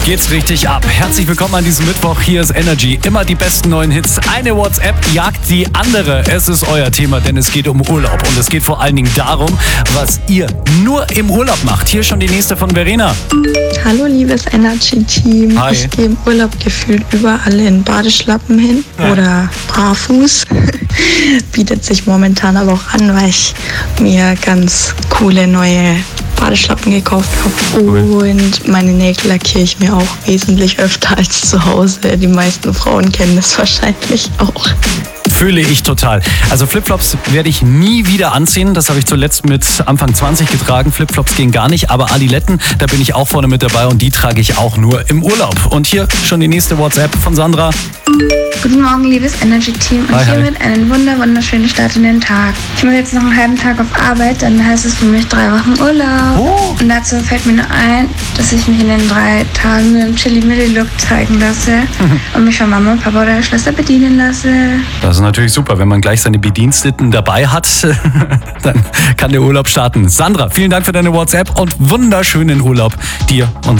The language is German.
geht's richtig ab. Herzlich willkommen an diesem Mittwoch. Hier ist Energy. Immer die besten neuen Hits. Eine WhatsApp jagt die andere. Es ist euer Thema, denn es geht um Urlaub. Und es geht vor allen Dingen darum, was ihr nur im Urlaub macht. Hier schon die nächste von Verena. Hallo liebes Energy-Team. Hi. Ich gehe im Urlaub gefühlt überall in Badeschlappen hin oder barfuß. Bietet sich momentan aber auch an, weil ich mir ganz coole neue Badeschlappen gekauft habe. Und meine Nägel lackiere ich mir auch wesentlich öfter als zu Hause. Die meisten Frauen kennen das wahrscheinlich auch. Fühle ich total. Also Flipflops werde ich nie wieder anziehen. Das habe ich zuletzt mit Anfang 20 getragen. Flipflops gehen gar nicht, aber Adiletten, da bin ich auch vorne mit dabei und die trage ich auch nur im Urlaub. Und hier schon die nächste WhatsApp von Sandra. Guten Morgen, liebes Energy-Team. Und Hi, hiermit einen wunderschönen Start in den Tag. Ich muss jetzt noch einen halben Tag auf Arbeit, dann heißt es für mich 3 Wochen Urlaub. Oh. Und dazu fällt mir nur ein, dass ich mich in den 3 Tagen nur im Chili-Milli-Look zeigen lasse und mich von Mama und Papa oder Schwester bedienen lasse. Das ist natürlich super, wenn man gleich seine Bediensteten dabei hat, dann kann der Urlaub starten. Sandra, vielen Dank für deine WhatsApp und wunderschönen Urlaub dir und